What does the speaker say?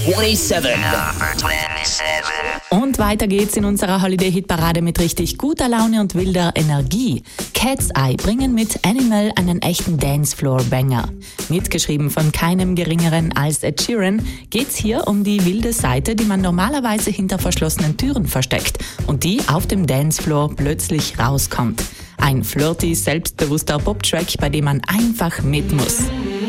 27. Und weiter geht's in unserer Holiday-Hit-Parade mit richtig guter Laune und wilder Energie. Cat's Eye bringen mit Animal einen echten Dancefloor-Banger. Mitgeschrieben von keinem geringeren als Ed Sheeran geht's hier um die wilde Seite, die man normalerweise hinter verschlossenen Türen versteckt und die auf dem Dancefloor plötzlich rauskommt. Ein flirty, selbstbewusster Pop-Track, bei dem man einfach mit muss.